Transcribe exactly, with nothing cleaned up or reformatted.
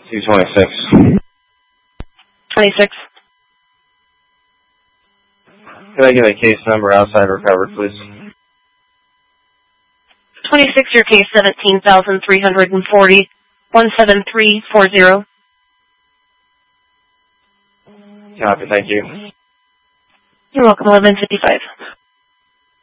two twenty-six. twenty-six. Could I get a case number outside recovered, please? twenty-six, your case seventeen thousand three hundred forty, one seven three four zero. Copy, thank you. You're welcome, eleven fifty-five.